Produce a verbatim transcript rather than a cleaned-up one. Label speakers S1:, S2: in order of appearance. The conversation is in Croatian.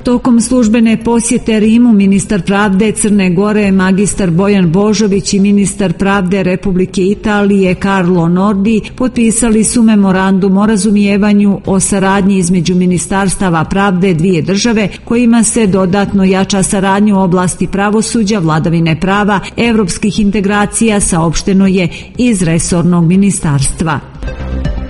S1: Tokom službene posjete Rimu ministar pravde Crne Gore magistar Bojan Božović i ministar pravde Republike Italije Carlo Nordi potpisali su memorandum o razumijevanju o saradnji između ministarstava pravde dvije države, kojima se dodatno jača saradnja u oblasti pravosuđa, vladavine prava, europskih integracija, saopšteno je iz resornog ministarstva.